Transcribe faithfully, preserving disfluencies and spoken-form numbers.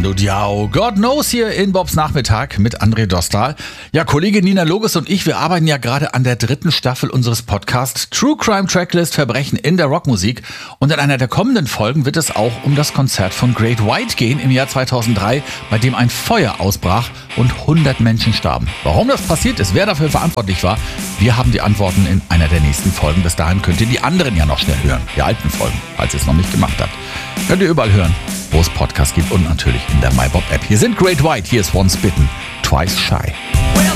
Mando Diao. God knows hier in Bobs Nachmittag mit André Dostal. Ja, Kollegin Nina Loges und ich, wir arbeiten ja gerade an der dritten Staffel unseres Podcasts True Crime Tracklist Verbrechen in der Rockmusik. Und in einer der kommenden Folgen wird es auch um das Konzert von Great White gehen im Jahr zweitausenddrei, bei dem ein Feuer ausbrach und hundert Menschen starben. Warum das passiert ist, wer dafür verantwortlich war, wir haben die Antworten in einer der nächsten Folgen. Bis dahin könnt ihr die anderen ja noch schnell hören, die alten Folgen, falls ihr es noch nicht gemacht habt. Könnt ihr überall hören, wo es Podcasts gibt und natürlich in der MyBob-App. Hier sind Great White, hier ist Once Bitten, Twice Shy.